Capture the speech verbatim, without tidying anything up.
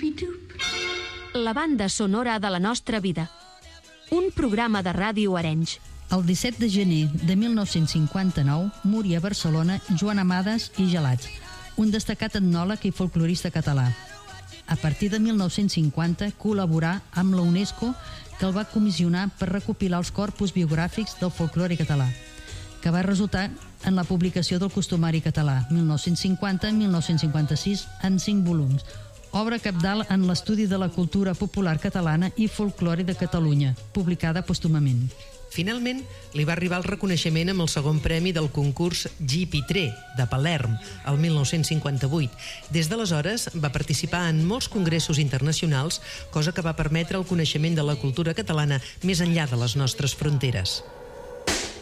La banda sonora de la nostra vida. Un programa de ràdio Arenys. El disset de gener de mil nou-cents cinquanta-nou moria a Barcelona Joan Amades i Gelats, un destacat etnòleg i folclorista català. A partir de mil nou-cents cinquanta col·laborà amb la UNESCO, que el va comissionar per recopilar els corpus biogràfics del folklore català, que va resultar en la publicació del Costumari català, mil nou-cents cinquanta a mil nou-cents cinquanta-sis, en cinc volums, obra cabdal en l'estudi de la cultura popular catalana i folklore de Catalunya, publicada pòstumament. Finalment, li va arribar el reconeixement amb el segon premi del concurs G. Pitré, de Palerm, el mil nou-cents cinquanta-vuit. Des d'aleshores va participar en molts congressos internacionals, cosa que va permetre el coneixement de la cultura catalana més enllà de les nostres fronteres.